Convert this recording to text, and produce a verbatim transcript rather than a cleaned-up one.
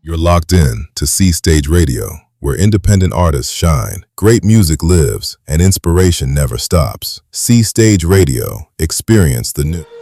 You're locked in to C Stage Radio, where independent artists shine, great music lives, and inspiration never stops. C Stage Radio, experience the new.